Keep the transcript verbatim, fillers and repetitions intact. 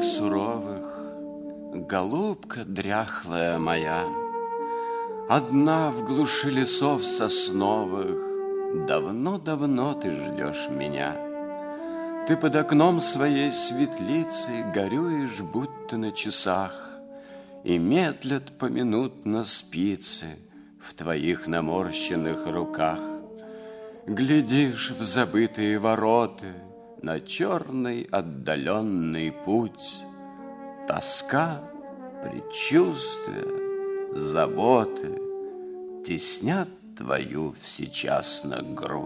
ночных суровых, голубка дряхлая моя, одна в глуши лесов сосновых, давно-давно ты ждешь меня. Ты под окном своей светлицы горюешь, будто на часах, и медлят поминутно спицы в твоих наморщенных руках. Глядишь в забытые вороты, на черный отдаленный путь. Тоска, предчувствия, заботы теснят твою всечасно грудь.